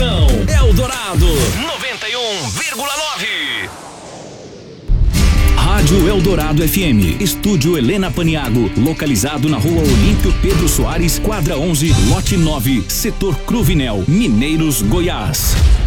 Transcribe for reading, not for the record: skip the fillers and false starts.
Apresentação Eldorado 91,9. Rádio Eldorado FM, Estúdio Helena Paniago, localizado na Rua Olímpio Pedro Soares, quadra 11, lote 9, setor Cruvinel, Mineiros, Goiás.